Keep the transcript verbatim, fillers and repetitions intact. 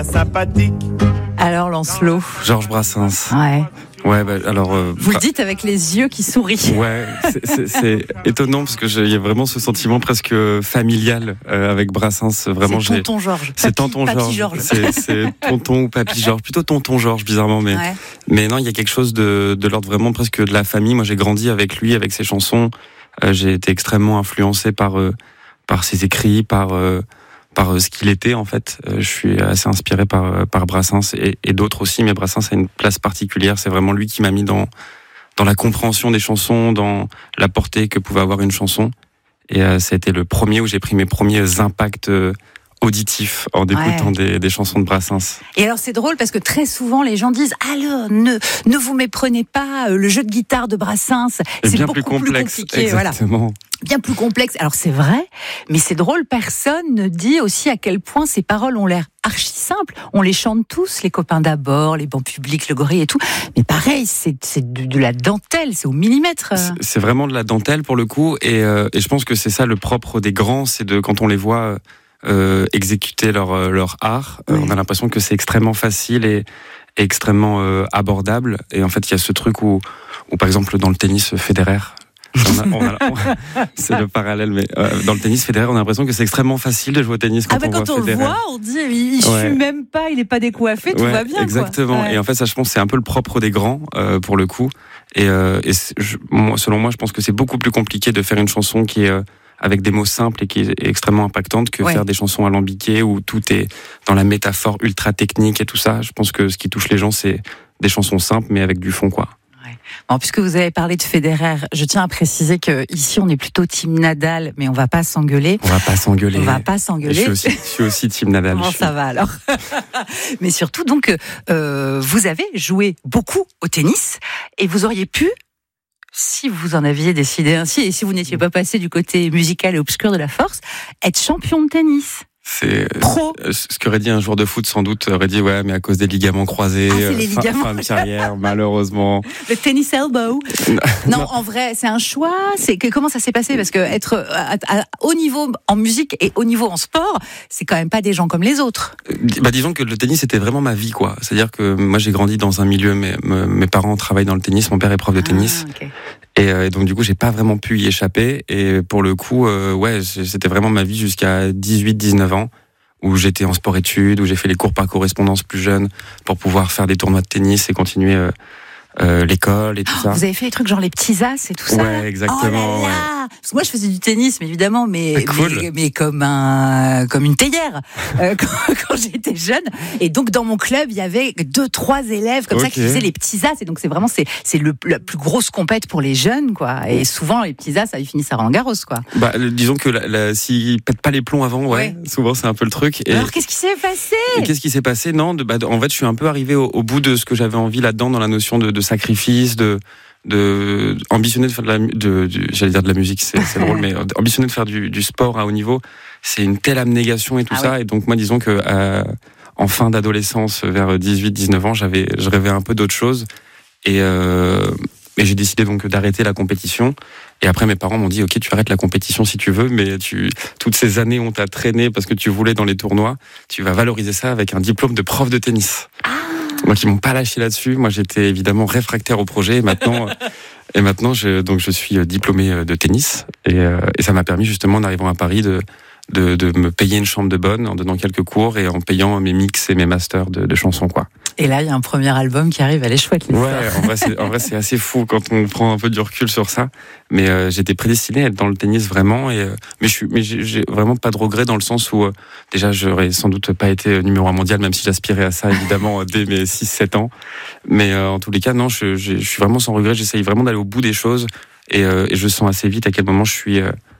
Sympathique. Alors Lancelot. Georges Brassens. Ouais. Ouais, bah, alors. Euh, Vous le dites avec les yeux qui sourient. Ouais, c'est, c'est, c'est étonnant parce que il y a vraiment ce sentiment presque familial euh, avec Brassens. Vraiment, c'est j'ai. tonton Georges. C'est tonton Georges. Georges. C'est, c'est tonton ou papy Georges. Plutôt tonton Georges, bizarrement, mais Ouais. mais non, il y a quelque chose de de l'ordre vraiment presque de la famille. Moi, j'ai grandi avec lui, avec ses chansons. Euh, j'ai été extrêmement influencé par euh, par ses écrits, par euh, par euh, ce qu'il était en fait. Euh, je suis assez inspiré par euh, par Brassens et, et d'autres aussi, mais Brassens a une place particulière. C'est vraiment lui qui m'a mis dans dans la compréhension des chansons, dans la portée que pouvait avoir une chanson. Et euh, ça a été le premier où j'ai pris mes premiers impacts euh, auditifs en écoutant Ouais. des, des chansons de Brassens. Et alors c'est drôle parce que très souvent les gens disent alors ne ne vous méprenez pas, le jeu de guitare de Brassens Et c'est bien beaucoup plus complexe. plus compliqué, voilà, Exactement. bien plus complexe. Alors c'est vrai, mais c'est drôle, personne ne dit aussi à quel point ces paroles ont l'air archi simples. On les chante tous, les copains d'abord, les bancs publics, le gorille et tout. Mais pareil, c'est c'est de, de la dentelle, c'est au millimètre. C'est, c'est vraiment de la dentelle pour le coup, et, euh, et je pense que c'est ça le propre des grands, c'est de quand on les voit euh, exécuter leur leur art, Oui. euh, on a l'impression que c'est extrêmement facile et, et extrêmement euh, abordable. Et en fait, il y a ce truc où, où par exemple dans le tennis, Federer. On a, on a, on, c'est le parallèle, mais euh, dans le tennis, Federer, on a l'impression que c'est extrêmement facile de jouer au tennis quand Ah bah on quand voit on le Federer. voit, on dit il, il Ouais. fume même pas, il est pas décoiffé, tout Ouais, va bien. exactement. Quoi. Ouais. Et en fait, ça, je pense, c'est un peu le propre des grands euh, pour le coup. Et, euh, et c'est- je, moi, selon moi, je pense que c'est beaucoup plus compliqué de faire une chanson qui est euh, avec des mots simples et qui est extrêmement impactante que Ouais. faire des chansons alambiquées où tout est dans la métaphore ultra technique et tout ça. Je pense que ce qui touche les gens, c'est des chansons simples mais avec du fond, quoi. Bon, puisque vous avez parlé de Federer, je tiens à préciser que ici on est plutôt team Nadal, mais on va pas s'engueuler. On va pas s'engueuler. On va pas Je s'engueuler. suis aussi, je suis aussi team Nadal. Comment Je suis- ça va alors? Mais surtout, donc, euh, vous avez joué beaucoup au tennis et vous auriez pu, si vous en aviez décidé ainsi et si vous n'étiez pas passé du côté musical et obscur de la force, être champion de tennis. C'est Pro. euh, ce qu'aurait dit un joueur de foot sans doute aurait dit ouais mais à cause des ligaments croisés, Ah, c'est les fin- ligaments. fin de carrière malheureusement. Le tennis elbow. Non, en vrai, c'est un choix. C'est que comment ça s'est passé? Parce que être à, à haut niveau en musique et haut niveau en sport, c'est quand même pas des gens comme les autres. Bah disons que le tennis c'était vraiment ma vie quoi. C'est-à-dire que moi j'ai grandi dans un milieu, mes, mes mes parents travaillent dans le tennis, mon père est prof de tennis. Ah, ok. Et, euh, et donc du coup j'ai pas vraiment pu y échapper. Et pour le coup euh, ouais c'était vraiment ma vie jusqu'à dix-huit dix-neuf ans où j'étais en sport-études, où j'ai fait les cours par correspondance plus jeune pour pouvoir faire des tournois de tennis et continuer euh, euh, l'école et tout Oh, ça. vous avez fait des trucs genre les petits as et tout ça. Ouais, exactement, Oh là là. Parce que moi, je faisais du tennis, mais évidemment, mais Ah, cool. mais, mais comme un comme une théière euh, quand, quand j'étais jeune. Et donc dans mon club, il y avait deux trois élèves comme ça Ok. qui faisaient les petits as. Et donc c'est vraiment c'est c'est le la plus grosse compète pour les jeunes quoi. Et souvent les petits as, ça ils finissent à Roland Garros quoi. Bah le- disons que la, la, s'ils pètent pas les plombs avant, ouais, souvent c'est un peu le truc. Et, Alors qu'est-ce qui s'est passé? et qu'est-ce qui s'est passé? Non, de, bah, de- en fait je suis un peu arrivé au, au bout de ce que j'avais envie là-dedans dans la notion de, de sacrifice, de de ambitionner de faire de la mu- de, de- j'allais dire de la musique, c'est, c'est drôle, mais ambitionner de faire du, du sport à haut niveau, c'est une telle abnégation et tout Ah ça. Et donc moi disons que euh, en fin d'adolescence, vers dix-huit dix-neuf ans, j'avais je rêvais un peu d'autre chose et euh, et j'ai décidé donc d'arrêter la compétition. Et après, mes parents m'ont dit, ok, tu arrêtes la compétition si tu veux, mais tu, toutes ces années, on t'a traîné parce que tu voulais dans les tournois. Tu vas valoriser ça avec un diplôme de prof de tennis. Donc, ils m'ont pas lâché là-dessus. Moi, j'étais évidemment réfractaire au projet. Et maintenant, et maintenant, je, donc, je suis diplômé de tennis. Et, euh, et ça m'a permis, justement, en arrivant à Paris, de, de, de me payer une chambre de bonne en donnant quelques cours et en payant mes mix et mes masters de, de chansons, quoi. Et là, il y a un premier album qui arrive, elle est chouette l'histoire. Ouais, en vrai, c'est, en vrai, c'est assez fou quand on prend un peu du recul sur ça. Mais euh, j'étais prédestiné à être dans le tennis vraiment. Et, euh, mais je suis, mais j'ai, j'ai vraiment pas de regrets dans le sens où euh, déjà j'aurais sans doute pas été numéro un mondial, même si j'aspirais à ça évidemment dès mes six sept ans. Mais euh, en tous les cas, non, je, je, je suis vraiment sans regret. J'essaye vraiment d'aller au bout des choses et, euh, et je sens assez vite à quel moment je suis, euh,